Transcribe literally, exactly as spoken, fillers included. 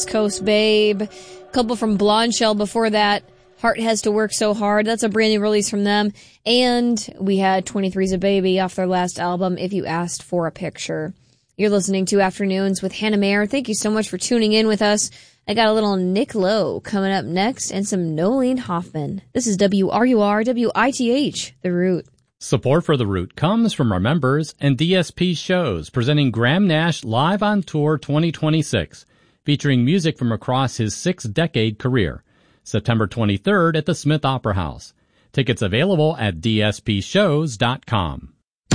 Coast Babe. A couple from Blonde Shell before that. Heart Has to Work So Hard. That's a brand new release from them. And we had twenty-three's A Baby off their last album, If You Asked for a Picture. You're listening to Afternoons with Hannah Mayer. Thank you so much for tuning in with us. I got a little Nick Lowe coming up next and some Nolene Hoffman. This is W R U R W I T H, The Root. Support for The Root comes from our members and D S P shows presenting Graham Nash Live on Tour twenty twenty-six, featuring music from across his six-decade career. September twenty-third at the Smith Opera House. Tickets available at d s p shows dot com.